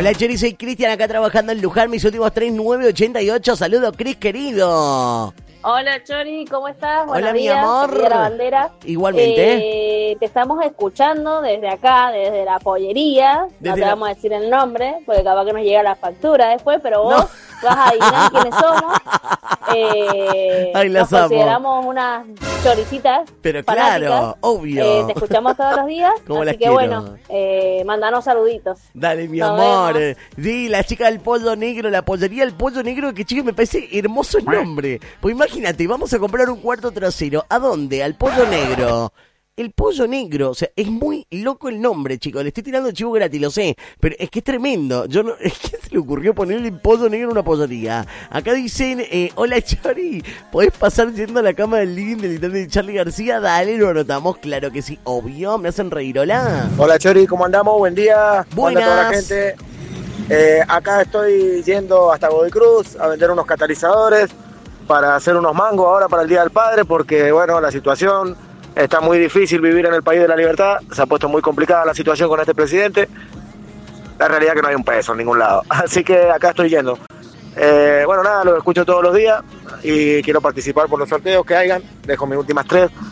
Hola, Chori, soy Cristian, acá trabajando en Luján, mis últimos 3988. Saludos, Cris, querido. Hola, Chori, ¿cómo estás? Hola, Buenos mi días. amor. Día de la bandera. Igualmente. Te estamos escuchando desde acá, desde la pollería. No te vamos a decir el nombre, porque capaz que nos llega la factura después, pero vos vas a adivinar quiénes somos. Ay, las nos consideramos unas choricitas. Pero fanáticas. claro, obvio. Te escuchamos todos los días. ¿Cómo así las que quiero? bueno, mandanos saluditos. Dale, mi Nos amor. vemos. Sí, la chica del pollo negro, la pollería del pollo negro, que chica, me parece hermoso el nombre. Pues imagínate, vamos a comprar un cuarto trasero. ¿A dónde? Al pollo negro. El pollo negro, o sea, es muy loco el nombre, chicos. Le estoy tirando el chivo gratis, lo sé, pero es que es tremendo. Yo no, es que se le ocurrió ponerle pollo negro a una pollería. Acá dicen, hola Chori, ¿podés pasar yendo a la cama del living del intendente de Charly García? Dale, lo anotamos, claro que sí, obvio, me hacen reír, hola. Hola Chori, ¿cómo andamos? Buen día. Buenas. Hola a toda la gente. Acá estoy yendo hasta Godoy Cruz a vender unos catalizadores para hacer unos mangos ahora para el Día del Padre, porque bueno, la situación está muy difícil, vivir en el país de la libertad, se ha puesto muy complicada la situación con este presidente. La realidad es que no hay un peso en ningún lado, así que acá estoy yendo. Bueno, nada, lo escucho todos los días y quiero participar por los sorteos que hayan. Dejo mis últimas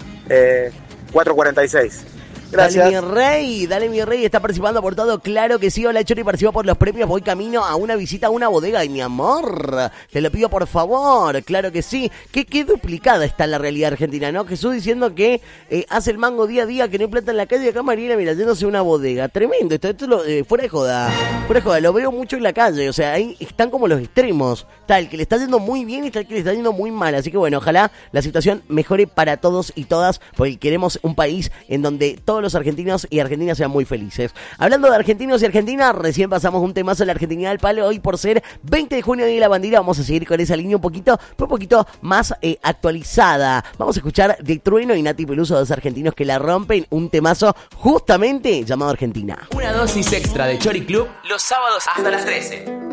446. Gracias. Dale mi rey, está participando por todo, claro que sí. Hola Chori, participa por los premios, voy camino a una visita a una bodega y mi amor, te lo pido por favor, claro que sí. Qué duplicada está la realidad argentina, ¿no? Jesús diciendo que hace el mango día a día, que no hay plata en la calle, y acá Mariela, mira, yéndose a una bodega, tremendo, esto fuera de joda, lo veo mucho en la calle, o sea, ahí están como los extremos, está el que le está yendo muy bien y está el que le está yendo muy mal, así que bueno, ojalá la situación mejore para todos y todas, porque queremos un país en donde todos los argentinos y argentinas sean muy felices. Hablando de argentinos y argentinas, recién pasamos un temazo de la Argentinidad del Palo. Hoy por ser 20 de junio, Día de la Bandera, vamos a seguir con esa línea un poquito más actualizada. Vamos a escuchar de Trueno y Nati Peluso, dos argentinos que la rompen, un temazo justamente llamado Argentina. Una dosis extra de Chori Club los sábados hasta las 13.